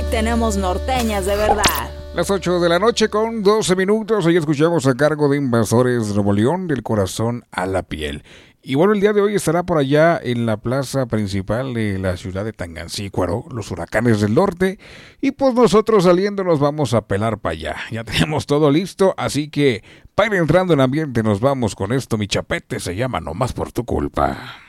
tenemos norteñas de verdad. Las 8 de la noche con 12 minutos. Hoy escuchamos a cargo de Invasores Nuevo León, Del Corazón a la Piel. Y bueno, el día de hoy estará por allá en la plaza principal de la ciudad de Tangancícuaro, los Huracanes del Norte. Y pues nosotros saliendo nos vamos a pelar para allá. Ya tenemos todo listo, así que para ir entrando en ambiente nos vamos con esto. Mi chapete se llama Nomás por tu culpa.